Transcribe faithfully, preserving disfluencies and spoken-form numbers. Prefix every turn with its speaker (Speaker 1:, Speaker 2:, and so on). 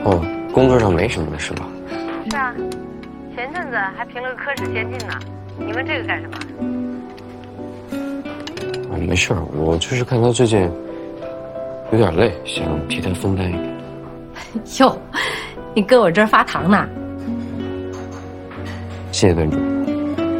Speaker 1: 哦，工作上没什么的是吧？
Speaker 2: 是啊，前阵子还评了个科室先进呢。你问这个干什么？
Speaker 1: 啊，没事儿，我就是看他最近有点累，想替他分担一点。
Speaker 3: 哟，你搁我这儿发糖呢？
Speaker 1: 谢谢段主任。